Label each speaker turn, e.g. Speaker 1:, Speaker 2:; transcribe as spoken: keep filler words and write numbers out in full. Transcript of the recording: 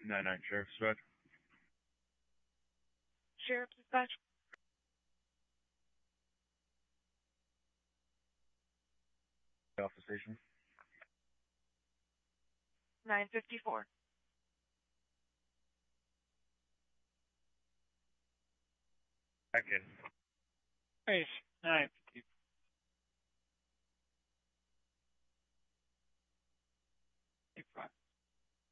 Speaker 1: nine nine Sheriff's Dispatch.
Speaker 2: Sheriff's Dispatch.
Speaker 1: Off the station.
Speaker 2: nine fifty-four.
Speaker 1: Back in.
Speaker 3: Hey, nine